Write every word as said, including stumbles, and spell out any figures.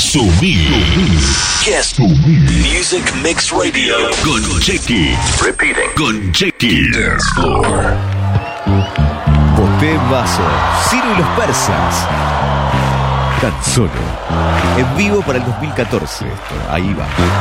Sumir. Yes. Sumir. Music Mix Radio. Con Chequi. Repeating. Con Chequi. Dance Floor. Poté en vaso. Ciro y los persas. Tan solo. En vivo para el dos mil catorce. Ahí va.